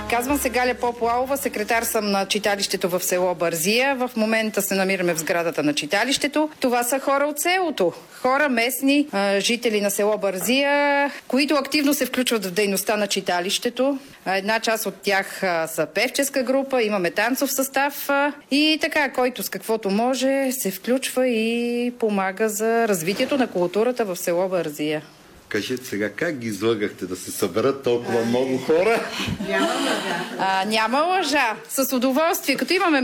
Казвам се Галя Попуалова, секретар съм на читалището в село Бързия. В момента се намираме в сградата на читалището. Това са хора от селото. Хора, местни жители на село Бързия, които активно се включват в дейността на читалището. Една част от тях са певческа група, имаме танцов състав и така, който с каквото може се включва и помага за развитието на културата в село Бързия. Кажете сега, как ги излъгахте да се съберат толкова много хора? Няма лъжа. Няма лъжа. С удоволствие. Като имаме